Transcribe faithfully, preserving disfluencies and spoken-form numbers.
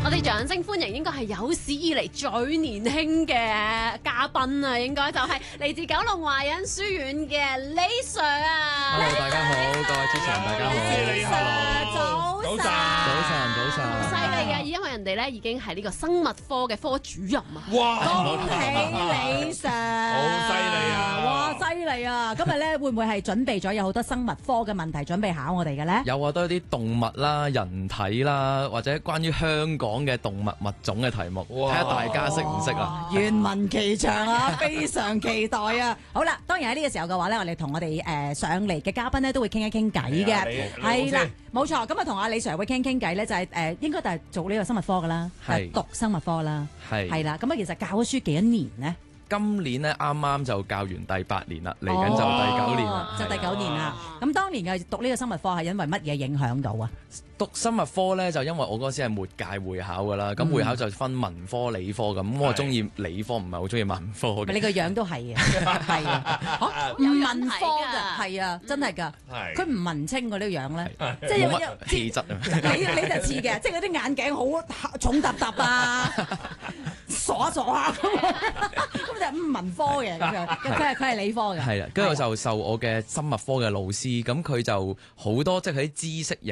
我哋掌聲歡迎應該係有史以嚟最年輕嘅嘉賓啊！應該就係嚟自九龍華仁書院嘅李 Sir 啊 ！Hello， 大家好，各位主持人大家好。 李 Sir，早晨， 早晨，早晨， 好犀利嘅，因為人哋咧已經係呢個生物科嘅科主任啊！ 哇， 恭喜李 Sir， 好犀利啊！ 哇，犀利啊！今日咧會唔會係準備咗有好多生物科嘅問題準備考我哋嘅咧？ 有啊，都有啲動物啦、人體啦，或者關於香港嘅動物物種嘅題目，睇下大家識唔識啊？ 願聞其詳啊，非常期待啊！好啦，當然喺呢個時候嘅話咧，我哋同我哋誒上嚟嘅嘉賓咧都會傾一傾偈嘅，係啦，冇錯。咁啊，同阿李 Sir 會傾傾偈咧，就係誒應該就係做呢個生物科噶啦，係讀生物科啦， 係係啦。咁啊，其實教咗書幾多年呢？ 今年咧啱啱就教完第八年啦，嚟緊就第九年啦， 就第九年啦。咁當年嘅讀呢個生物科係因為乜嘢影響到啊？ 讀生物科咧就因為我嗰時係末屆會考噶啦，咁會考就分文科、理科咁，咁我中意理科，唔係好中意文科嘅。 你個樣都係啊，係啊，唔文科㗎，係啊，真係㗎。佢唔文青嗰啲樣咧，即係冇乜氣質啊。 你你就似嘅，即係嗰啲眼鏡好重揼揼啊，傻傻啊咁就唔文科嘅咁樣，佢係佢係理科嘅。 係啦，跟住我就受我嘅生物科嘅老師，咁佢就好多即係喺知識型